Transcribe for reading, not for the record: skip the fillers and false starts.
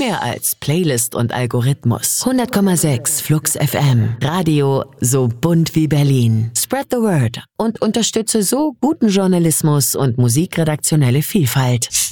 Mehr als Playlist und Algorithmus. 100,6 Flux FM. Radio so bunt wie Berlin. Spread the word und unterstütze so guten Journalismus und musikredaktionelle Vielfalt.